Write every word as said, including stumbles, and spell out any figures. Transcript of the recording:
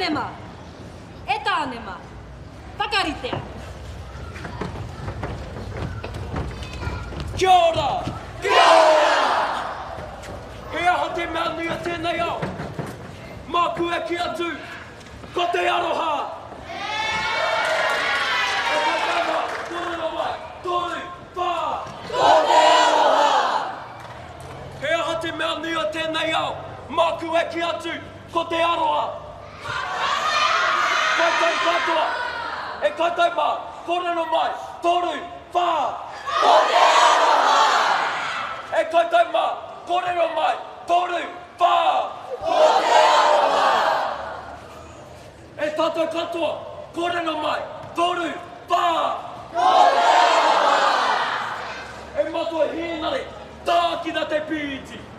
nema, eta nema, pakaritea. Kia ora! Kia ora! He aha te mea nui a tēnei au. Mā kua ki atu, ko te aroha! E ka kama, tōrero mai, tōru, pā! Ko te aroha! He aha te mea nui a tēnei au. Mā kua ki atu, ko te aroha! Koutou katoa! E koutou mā, kōrero mai, tōru, pā! Ko te aroha! E koutou mā, kōrero mai, tōru, pā! Ko te aroha! E tātou katoa, kōrero mai, tōru, pā! Ko te aroha! E matua hienare, tākina te pīti!